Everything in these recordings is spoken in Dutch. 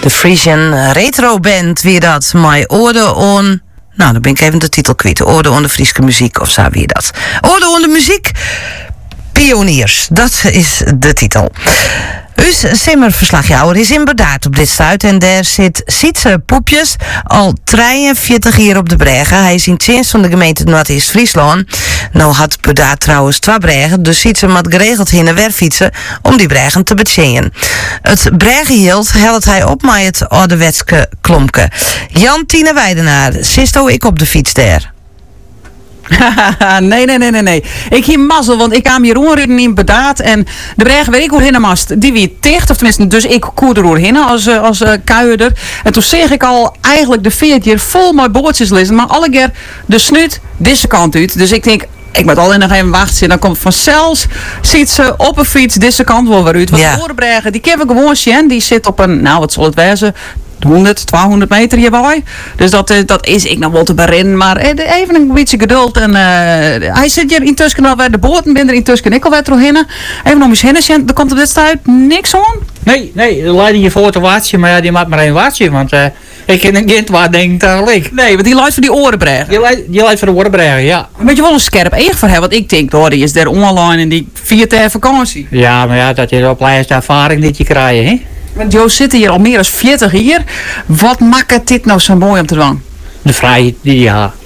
De Frisian Retro Band, wie dat. My Ode on... Nou, dan ben ik even de titel kwijt. Ode on de Friese muziek, of zo wie dat. Ode on de muziek. Pioniers, dat is de titel. Us simmerverslagjouwer is inderdaad op dit stuit en daar zit Sietse Poepjes al 43 jaar op de bregen. Hij is in het dienst van de gemeente Noord-East-Friesland. Nou had Bedaat trouwens 2 bregen, dus Sietse moet geregeld heen en weer fietsen om die bregen te betjeien. Het bregenhield helpt hij op met het ouderwetske klompke. Jan-Tine Weidenaar, sisto ik op de fiets daar. Nee. Ik hier mazzel, want ik kwam hier onreden in Bedaat en de bregen waar ik hoe hinnen mast, die wie ticht, of tenminste, dus ik koer er hoe hinnen als kuierder. En toen zeg ik al eigenlijk de 40 jaar vol met boordjes lezen, maar alle keer de snuit deze kant uit. Dus ik denk, ik moet alleen nog even wachten. Dan komt vanzelfs, ziet ze op een fiets deze kant wel weer uit. Want de Orenbregen, die ken ik gewoon zien, die zit op een, nou wat zal het wezen, 100, 200 meter hierbij. Dus dat is ik nog wel te berennen. Maar even een beetje geduld. En hij zit hier intussen al bij de boot. En ben er intussen ik al weer doorheen. Even nog eens heen. Er komt op dit stuit niks aan. Nee, de leiding je voor te watsen. Maar ja, die maakt maar één watje. Want ik ken een kind waar denk tegelijk. Nee, want die luidt voor die Orenbregen. Die leidt voor de Orenbregen, ja. Moet je wel een scherp eeg voor hebben. Want ik denk, die is daar online en die viert ter vakantie. Ja, maar ja, dat is op de ervaring die je krijgt, hè. Want Jo zit hier al meer dan 40 jaar. Wat maakt dit nou zo mooi om te doen? De vrijheid die je had.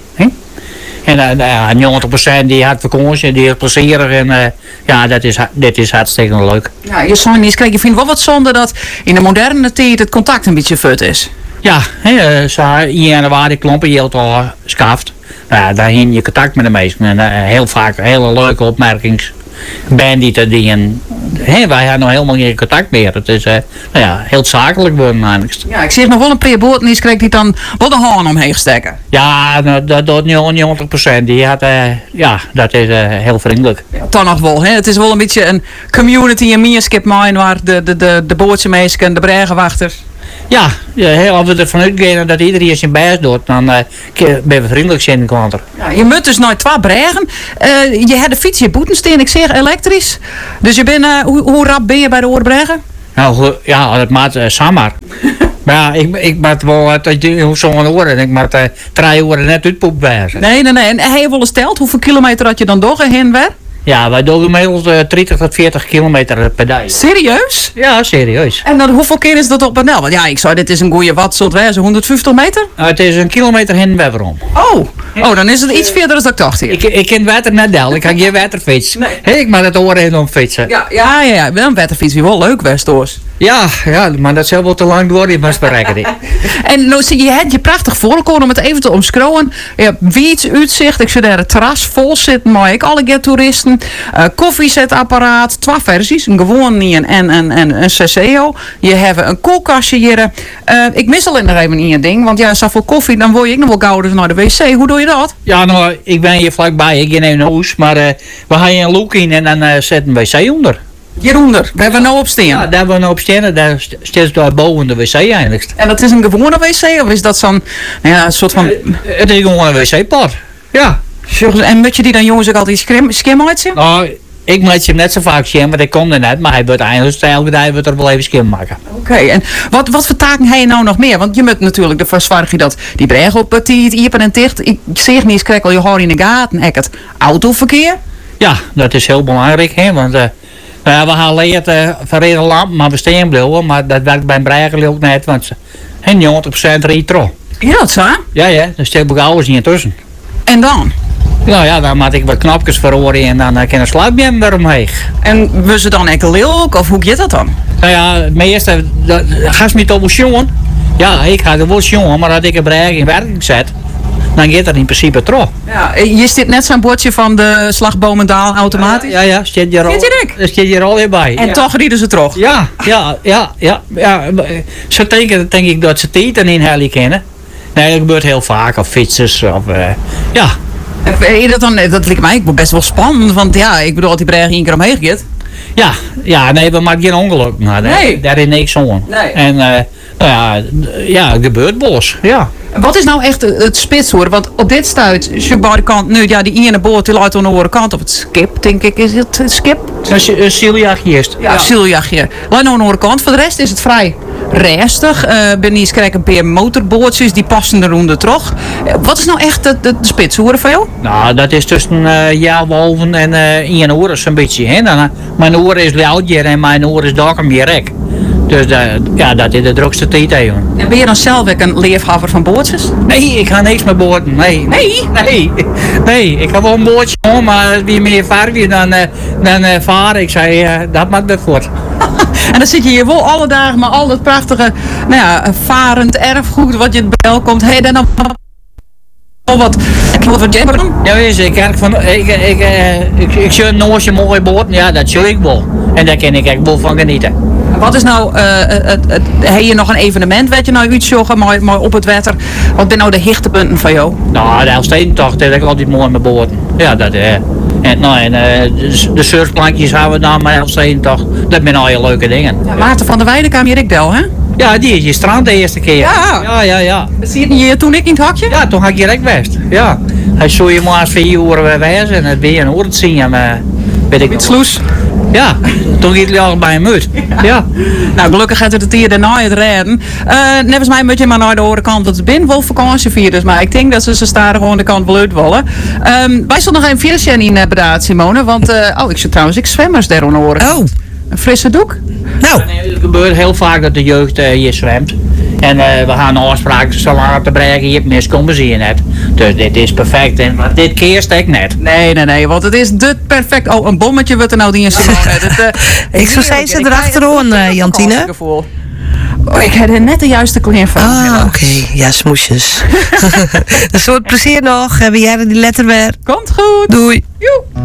En 90% die had vakantie, die is plezierig. En ja, dit is hartstikke leuk. Ja, je zou niet krijgen. Je vindt wel wat zonde dat in de moderne tijd het contact een beetje fut is. Ja, hier en waar die klompen heel al schaft. Ja, daar hing je contact met de meesten. En heel vaak hele leuke opmerkings. Banditen die wij hebben nog helemaal geen contact meer. Het is heel zakelijk worden eigenlijk. Ja, ik zeg nog wel een preerboot en die krijgt die dan wel de haan omheen steken. Ja, dat doet 90%. Die had, dat is heel vriendelijk. Ja, dan nog wel. Hè? Het is wel een beetje een community en meerskip mine waar de bootse meesten en de bregenwachters. Ja, als we ervan uitgaan dat iedereen zijn best doet, dan ben we vriendelijk zijn klanten. Ja, je moet dus nooit 2 bregen. Je hebt de fiets je boetensteen, ik zeg elektrisch. Dus je bent, hoe rap ben je bij de Oorbregen? Nou ja, dat maakt Samar. Maar ja, ik maak wel zo'n oren. Ik maak 3 uur net uitpoep bij. Nee. En heb je wel eens teld hoeveel kilometer had je dan toch heen weer? Ja, wij doen inmiddels 30 tot 40 kilometer per dag. Serieus? Ja, serieus. En dan hoeveel keer is dat op een? Want ja, ik zou dit is een goeie wat zult wezen, 150 meter? Het is 1 kilometer heen en weer om. Oh, dan is het iets verder dan ik dacht hier. Ik ken water net del, ik kan geen waterfiets. Nee. Ik mag het oren heen om fietsen. Ja, wel een waterfiets is wel leuk, Westdoors. Ja, maar dat zal wel te lang worden, je must bereiken. En nou zie je het je prachtig voorkomen om het even te omschroeven. Ja, wiets uitzicht, ik zie daar het terras vol zitten, maar ik alle keer toeristen. Koffiezetapparaat, 2 versies, een gewone en een CCO. Je hebt een koelkastje hier. Ik mis alleen nog even in je ding, want ja, zoveel koffie, dan word je ook nog wel gauw naar de wc. Hoe doe je dat? Ja, nou, ik ben hier vlakbij, ik ga even naar huis, maar we gaan hier een look in en dan zet een wc onder. Hieronder, daar hebben we nou op staan. Ja, daar hebben we nou op staan, daar staat daar boven de wc eigenlijk. En dat is een gewone wc of is dat zo'n, een soort van... Het is gewoon een wc-pot, ja. En moet je die dan jongens ook altijd skim uitzien? Nou, ik moet je net zo vaak skim, want ik kom er net, maar hij wordt eigenlijk elke dag er wel even skim maken. Oké, en wat voor taken heb je nou nog meer? Want je moet natuurlijk de verzorgen dat die bregen op het iepen en dicht. Ik zeg niet eens krijg al je haar in de gaten. En het autoverkeer? Ja, dat is heel belangrijk, hè, want we gaan leren verreden lamp, maar we staan blijven, maar dat werkt bij een bregen ook net, want 90% rijdt terug. Ja, dat zo? Ja, daar steek ik alles in tussen. En dan? Nou ja, dan maak ik wat knopjes verhoren en dan kan een sluitbeen eromheen. En we ze dan enkel ook, of hoe gaat dat dan? Nou ja, het meeste, ga je niet over jongen. Ja, ik ga er wel jongen, maar als ik een breg in werking zet, dan gaat dat in principe terug. Ja, je zit net zo'n bordje van de slagbomendaal automatisch? Ja, staat hier al weer bij. En toch rieden ze terug? Ja. Ze denk ik dat ze tijd in heli kennen. Nee, dat gebeurt heel vaak, of fietsers, of ja. Dat lijkt mij best wel spannend, want ja, ik bedoel, die breg 1 keer omheen gaat. Ja, nee, we maken geen ongeluk. Nou, daar is niks aan. Nee. En het gebeurt bos, ja. Wat is nou echt het spits hoor? Want op dit stuit, als je bij de kant nu, ja, die ene boot die luidt aan de andere kant op het skip, denk ik, is het skip? Een zieljachtje is het. Ja, zieljachtje. Laat nou aan de andere kant, voor de rest is het vrij. rustig. Bernice krijgt een paar motorbootjes, die passen er onder terug. Wat is nou echt de spitsoeren van jou? Nou, dat is tussen Jaalwolven en 1 uur zo'n beetje. Hè? Mijn oor is Loudje en mijn oor is daar een meer rek. Dus dat is de drukste tijd even. En ben je dan zelf ook een leefhaver van bootjes? Nee, ik ga niks met boten. Nee. Ik heb wel een bootje, hoor, maar wie meer vaart dan varen. Ik zei, dat maakt het goed. En dan zit je hier wel alle dagen, maar al dat prachtige, varend erfgoed wat je welkomt. Hey, dan wat jij doen? Ja, ik kijk van, ik zie een noosje mooie boten, ja, dat zie ik wel. En daar kan ik echt wel van genieten. Wat is nou, heb je nog een evenement wat je nou uitzoeken, mooi op het water? Wat zijn nou de hichtepunten van jou? Nou, de Elfstedentocht, dat is altijd mooi met boten. Ja, dat de surfplankjes hebben we dan met Elfstedentocht. Dat zijn al heel leuke dingen. Ja, Maarten van der Weijden kwam hier ik del, hè? Ja, die is je strand de eerste keer. Ja. Zie je toen ik in het hakje? Ja, toen had ik direct best. Ja. Hij zou je maar eens 4 uur wezen en het weer een uur te zien. Weet ik Met sloes. Ja, toen ging het al bij een muut. Ja. Nou, gelukkig gaat het hier daarna het redden. Net als mij moet je maar naar de andere kant, dat is binnen wel vakantievierders. Maar ik denk dat ze staan gewoon de kant beluid willen. Wij zullen nog even verder zijn in bedaad, Simone. Want, ik zit trouwens, ik zwemmers daar horen. Oh. Een frisse doek? Nou. Het gebeurt heel vaak dat de jeugd hier zwemt. En we gaan afspraken zo lang te brengen, je hebt mis komen zie je net. Dus dit is perfect. En dit keer steek net. Nee, want het is de perfect. Oh, een bommetje wordt er nou die in Simone. Ik zou zeggen, ze erachteraan, Jantine. Oh, ik heb er net de juiste kleur van. Ah, oké. Ja, smoesjes. Een soort plezier nog. Hebben jij die letter weer? Komt goed. Doei. Joe.